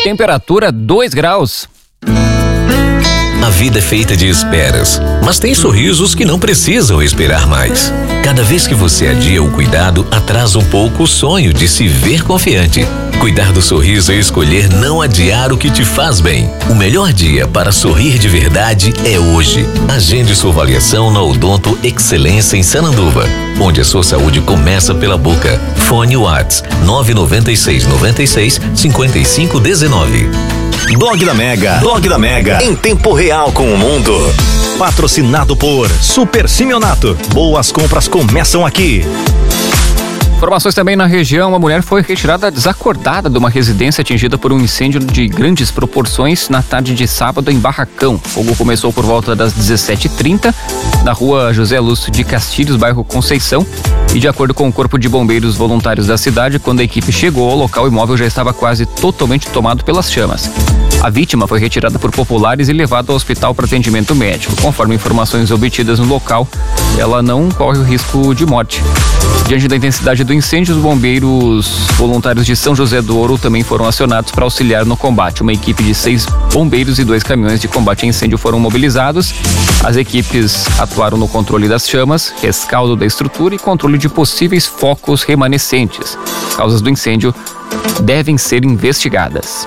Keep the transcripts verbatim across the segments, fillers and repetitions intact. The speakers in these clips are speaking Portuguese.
temperatura dois graus. A vida é feita de esperas, mas tem sorrisos que não precisam esperar mais. Cada vez que você adia o cuidado, atrasa um pouco o sonho de se ver confiante. Cuidar do sorriso é escolher não adiar o que te faz bem. O melhor dia para sorrir de verdade é hoje. Agende sua avaliação na Odonto Excelência em Sananduva, onde a sua saúde começa pela boca. Fone WhatsApp nove nove seis nove seis cinco cinco um nove. Blog da Mega. Blog da Mega. Em tempo real com o mundo. Patrocinado por Super Simeonato. Boas compras começam aqui. Informações também na região, uma mulher foi retirada desacordada de uma residência atingida por um incêndio de grandes proporções na tarde de sábado em Barracão. O fogo começou por volta das dezessete e trinta na rua José Lúcio de Castilhos, bairro Conceição, e de acordo com o Corpo de Bombeiros Voluntários da cidade, quando a equipe chegou ao local, o imóvel já estava quase totalmente tomado pelas chamas. A vítima foi retirada por populares e levada ao hospital para atendimento médico. Conforme informações obtidas no local, ela não corre o risco de morte. Diante da intensidade do incêndio, os bombeiros voluntários de São José do Ouro também foram acionados para auxiliar no combate. Uma equipe de seis bombeiros e dois caminhões de combate a incêndio foram mobilizados. As equipes atuaram no controle das chamas, rescaldo da estrutura e controle de possíveis focos remanescentes. As causas do incêndio devem ser investigadas.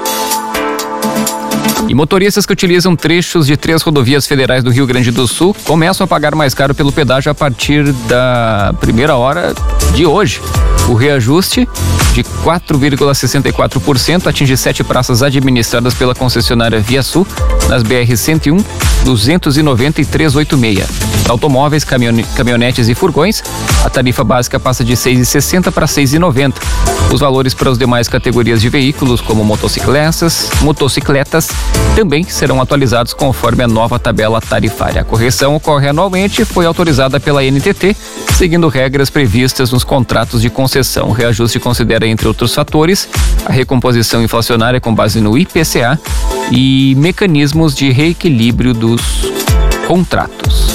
E motoristas que utilizam trechos de três rodovias federais do Rio Grande do Sul começam a pagar mais caro pelo pedágio a partir da primeira hora de hoje. O reajuste de quatro vírgula sessenta e quatro por cento atinge sete praças administradas pela concessionária ViaSul nas B R cento e um, duzentos e noventa e trezentos e oitenta e seis. Automóveis, caminhone- caminhonetes e furgões, a tarifa básica passa de seis reais e sessenta centavos para seis reais e noventa centavos. Os valores para as demais categorias de veículos, como motocicletas, motocicletas, também serão atualizados conforme a nova tabela tarifária. A correção ocorre anualmente e foi autorizada pela N T T, seguindo regras previstas nos contratos de concessão. O reajuste considera, entre outros fatores, a recomposição inflacionária com base no I P C A e mecanismos de reequilíbrio dos contratos.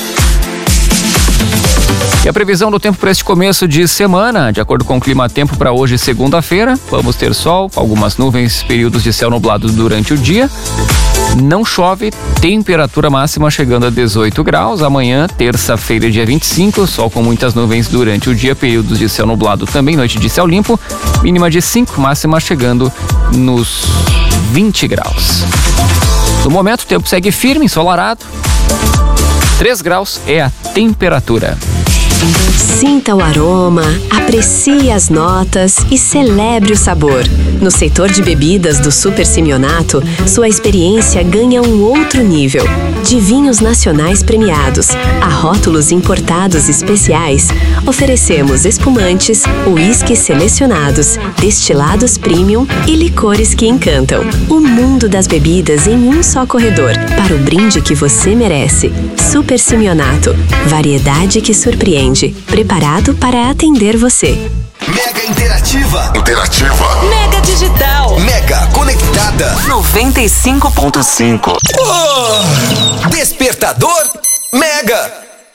E a previsão do tempo para este começo de semana, de acordo com o Climatempo para hoje, segunda-feira, vamos ter sol, algumas nuvens, períodos de céu nublado durante o dia. Não chove, temperatura máxima chegando a dezoito graus. Amanhã, terça-feira, dia vinte e cinco, sol com muitas nuvens durante o dia, períodos de céu nublado também, noite de céu limpo, mínima de cinco, máxima chegando nos vinte graus. No momento, o tempo segue firme, ensolarado. três graus é a temperatura. Sinta o aroma, aprecie as notas e celebre o sabor. No setor de bebidas do Super Simeonato, sua experiência ganha um outro nível. De vinhos nacionais premiados a rótulos importados especiais, oferecemos espumantes, uísques selecionados, destilados premium e licores que encantam. O mundo das bebidas em um só corredor, para o brinde que você merece. Super Simeonato, variedade que surpreende. Preparado para atender você. Mega Interativa. Interativa. Mega Digital. Mega Conectada. noventa e cinco ponto cinco. Oh, despertador Mega.